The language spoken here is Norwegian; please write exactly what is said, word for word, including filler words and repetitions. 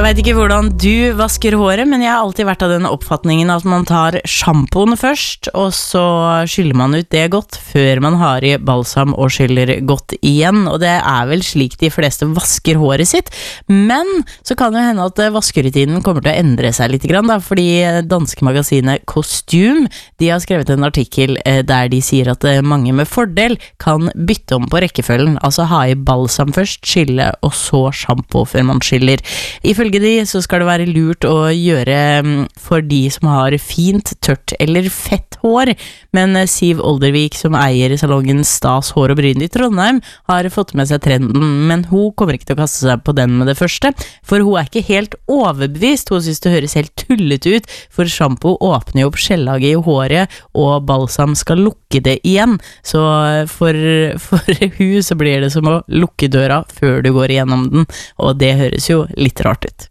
vet ikke hvordan du vasker håret, men jeg har alltid vært av den oppfatningen at man tar sjampoen først, og så skyller man ut det godt før man har i balsam og skyller godt igjen, og det er vel slik de fleste vasker håret sitt. Men så kan det hende at vaskerutinen kommer til å endre seg litt grann, da, fordi danske magasinet Costume, de har skrevet en artikkel der de sier at mange med fordel kan bytte om på rekkefølgen, altså ha i balsam først, skylle og så sjampo før man skyller. Ifølge de så skal det være lurt å gjøre for de som har fint, tørt eller fett hår, men Siv Oldervik, som eier salongen Stas Hår og Bryn i Trondheim, har fått med seg trenden, men hun kommer ikke til å kaste seg på den med det første, for hun er ikke helt overbevist. Hun synes det høres helt tullet ut, for sjampo åpner jo opp skjellaget i håret, og balsam skal lukke det igjen, så for, for hun så blir det som å lukke døra før du går igjennom den, og det høres jo litt rart ut.